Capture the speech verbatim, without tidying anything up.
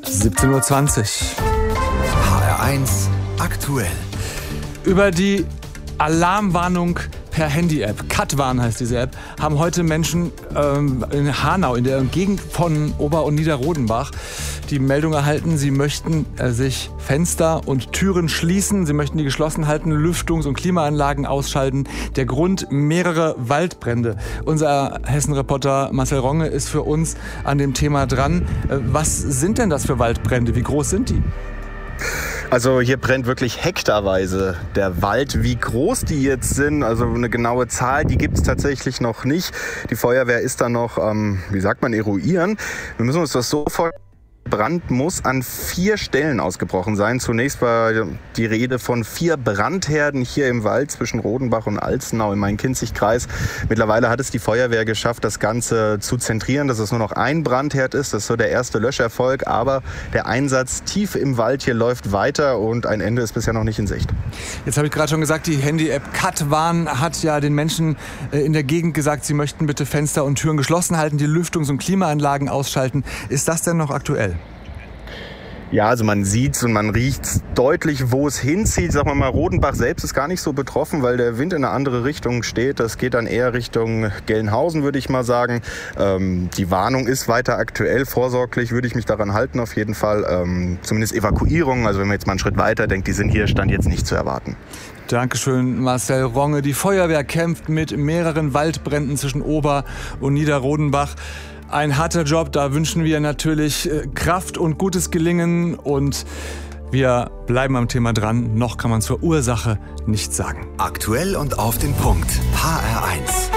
siebzehn Uhr zwanzig. H R eins aktuell. Über die Alarmwarnung per Handy-App, Katwarn heißt diese App, haben heute Menschen ähm, in Hanau, in der Gegend von Ober- und Niederrodenbach, die Meldung erhalten, sie möchten äh, sich Fenster und Türen schließen, sie möchten die geschlossen halten, Lüftungs- und Klimaanlagen ausschalten. Der Grund: mehrere Waldbrände. Unser Hessen-Reporter Marcel Ronge ist für uns an dem Thema dran. Äh, was sind denn das für Waldbrände? Wie groß sind die? Also hier brennt wirklich hektarweise der Wald. Wie groß die jetzt sind, also eine genaue Zahl, die gibt es tatsächlich noch nicht. Die Feuerwehr ist da noch, ähm, wie sagt man, eruieren. Wir müssen uns das so vorstellen. Brand muss an vier Stellen ausgebrochen sein. Zunächst war die Rede von vier Brandherden hier im Wald zwischen Rodenbach und Alzenau im Main-Kinzig-Kreis. Mittlerweile hat es die Feuerwehr geschafft, das Ganze zu zentrieren, dass es nur noch ein Brandherd ist. Das ist so der erste Löscherfolg. Aber der Einsatz tief im Wald hier läuft weiter und ein Ende ist bisher noch nicht in Sicht. Jetzt habe ich gerade schon gesagt, die Handy-App Katwarn hat ja den Menschen in der Gegend gesagt, sie möchten bitte Fenster und Türen geschlossen halten, die Lüftungs- und Klimaanlagen ausschalten. Ist das denn noch aktuell? Ja, also man sieht und man riecht deutlich, wo es hinzieht. Sagen wir mal, Rodenbach selbst ist gar nicht so betroffen, weil der Wind in eine andere Richtung steht. Das geht dann eher Richtung Gelnhausen, würde ich mal sagen. Ähm, die Warnung ist weiter aktuell. Vorsorglich würde ich mich daran halten auf jeden Fall. Ähm, zumindest Evakuierung, also wenn man jetzt mal einen Schritt weiter denkt, die sind hier Stand jetzt nicht zu erwarten. Dankeschön, Marcel Ronge. Die Feuerwehr kämpft mit mehreren Waldbränden zwischen Ober- und Niederrodenbach. Ein harter Job, da wünschen wir natürlich Kraft und gutes Gelingen und wir bleiben am Thema dran. Noch kann man zur Ursache nichts sagen. Aktuell und auf den Punkt. H R eins.